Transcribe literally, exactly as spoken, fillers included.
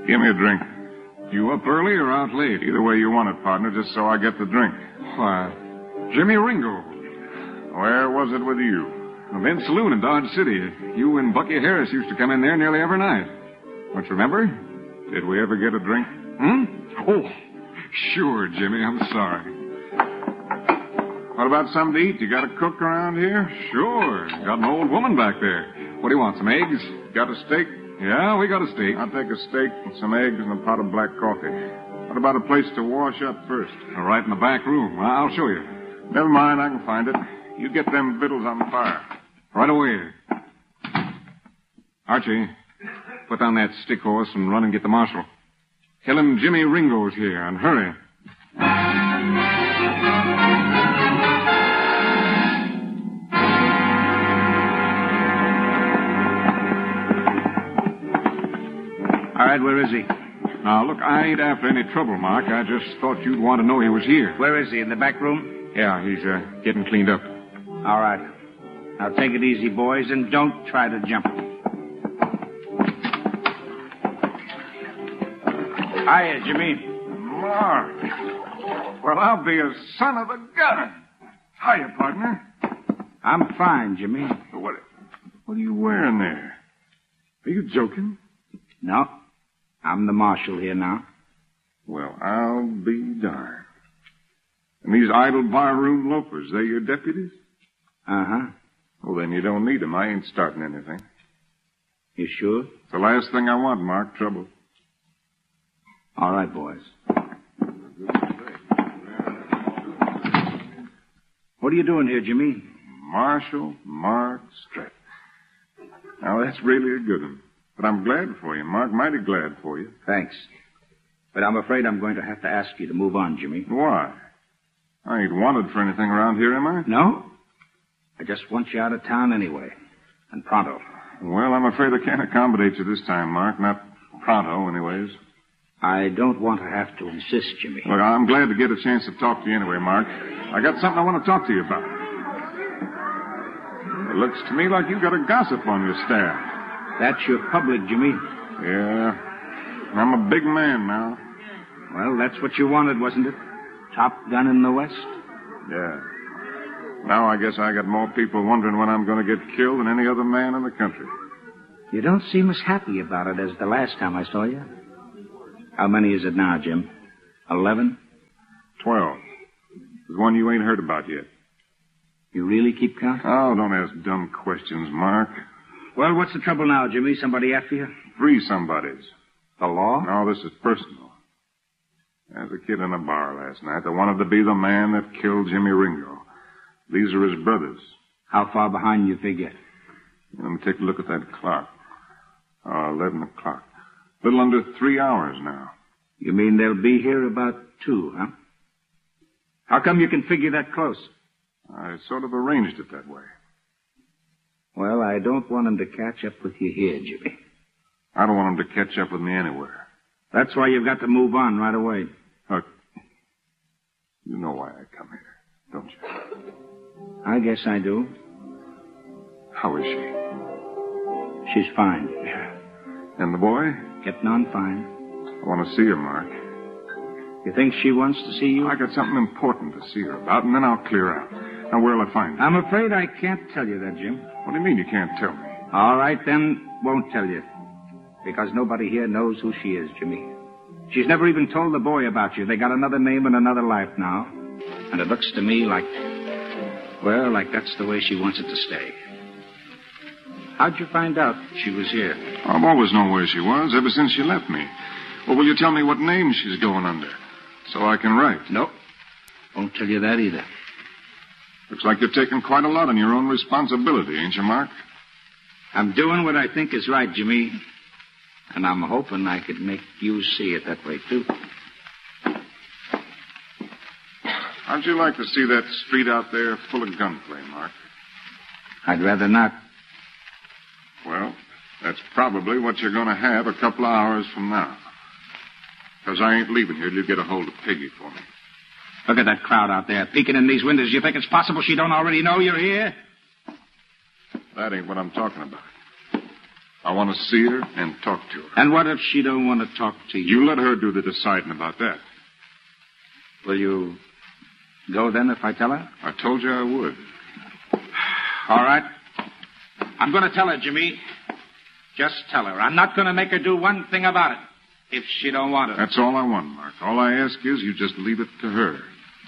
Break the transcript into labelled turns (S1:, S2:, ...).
S1: Give me a drink.
S2: You up early or out late?
S1: Either way you want it, partner, just so I get the drink.
S2: Why, Jimmy Ringo.
S1: Where was it with you?
S2: The men's saloon in Dodge City. You and Bucky Harris used to come in there nearly every night. Don't you remember?
S1: Did we ever get a drink?
S2: Hmm? Oh, sure, Jimmy. I'm sorry.
S1: What about something to eat? You got a cook around here?
S2: Sure. Got an old woman back there. What do you want, some eggs?
S1: Got a steak?
S2: Yeah, we got a steak.
S1: I'll take a steak and some eggs and a pot of black coffee. What about a place to wash up first?
S2: Right in the back room. I'll show you.
S1: Never mind, I can find it. You get them victuals on the fire.
S2: Right away. Archie, put down that stick horse and run and get the marshal. Tell him Jimmy Ringo's here, and hurry.
S3: All right, where is he?
S2: Now, look, I ain't after any trouble, Mark. I just thought you'd want to know he was here.
S3: Where is he? In the back room?
S2: Yeah, he's uh, getting cleaned up.
S3: All right. Now, take it easy, boys, and don't try to jump. Hiya, Jimmy.
S1: Mark. Well, I'll be a son of a gun. Hiya, partner.
S3: I'm fine, Jimmy.
S1: What, what are you wearing there? Are you joking?
S3: No. I'm the marshal here now.
S1: Well, I'll be darned. And these idle barroom loafers, they your deputies?
S3: Uh-huh.
S1: Well, then you don't need them. I ain't starting anything.
S3: You sure?
S1: It's the last thing I want, Mark, trouble.
S3: All right, boys. What are you doing here, Jimmy?
S1: Marshal Mark Stratton. Now, that's really a good one. But I'm glad for you, Mark. Mighty glad for you.
S3: Thanks. But I'm afraid I'm going to have to ask you to move on, Jimmy.
S1: Why? I ain't wanted for anything around here, am I?
S3: No. I just want you out of town anyway. And pronto.
S1: Well, I'm afraid I can't accommodate you this time, Mark. Not pronto, anyways.
S3: I don't want to have to insist, Jimmy.
S1: Look, I'm glad to get a chance to talk to you anyway, Mark. I got something I want to talk to you about. It looks to me like you got a gossip on your staff.
S3: That's your public, Jimmy.
S1: Yeah. I'm a big man now.
S3: Well, that's what you wanted, wasn't it? Top gun in the West?
S1: Yeah. Now I guess I got more people wondering when I'm going to get killed than any other man in the country.
S3: You don't seem as happy about it as the last time I saw you. How many is it now, Jim? Eleven?
S1: Twelve. There's one you ain't heard about yet.
S3: You really keep count?
S1: Oh, don't ask dumb questions, Mark.
S3: Well, what's the trouble now, Jimmy? Somebody after you?
S1: Three somebodies.
S3: The law?
S1: No, this is personal. There's a kid in a bar last night that wanted to be the man that killed Jimmy Ringo. These are his brothers.
S3: How far behind you figure?
S1: Let me take a look at that clock. Oh, eleven o'clock. A little under three hours now.
S3: You mean they'll be here about two, huh? How come you can figure that close?
S1: I sort of arranged it that way.
S3: Well, I don't want them to catch up with you here, Jimmy.
S1: I don't want them to catch up with me anywhere.
S3: That's why you've got to move on right away.
S1: Look, you know why I come here, don't you?
S3: I guess I do.
S1: How is she?
S3: She's fine.
S1: Yeah. And the boy?
S3: Getting on fine.
S1: I want to see her, Mark.
S3: You think she wants to see you?
S1: I got something important to see her about, and then I'll clear out. Now, where'll I find her?
S3: I'm afraid I can't tell you that, Jim.
S1: What do you mean you can't tell me?
S3: All right, then, won't tell you. Because nobody here knows who she is, Jimmy. She's never even told the boy about you. They got another name and another life now. And it looks to me like, well, like that's the way she wants it to stay. How'd you find out she was here?
S1: I've always known where she was, ever since she left me. Well, will you tell me what name she's going under? So I can write.
S3: Nope. Won't tell you that either.
S1: Looks like you're taking quite a lot on your own responsibility, ain't you, Mark?
S3: I'm doing what I think is right, Jimmy. And I'm hoping I could make you see it that way, too.
S1: How'd you like to see that street out there full of gunplay, Mark?
S3: I'd rather not.
S1: Well, that's probably what you're going to have a couple of hours from now. Because I ain't leaving here till you get a hold of Peggy for me.
S3: Look at that crowd out there, peeking in these windows. You think it's possible she don't already know you're here?
S1: That ain't what I'm talking about. I want to see her and talk to her.
S3: And what if she don't want to talk to you?
S1: You let her do the deciding about that.
S3: Will you go then if I tell her?
S1: I told you I would.
S3: All right. I'm going to tell her, Jimmy. Just tell her. I'm not going to make her do one thing about it if she don't want it.
S1: That's all I want, Mark. All I ask is you just leave it to her.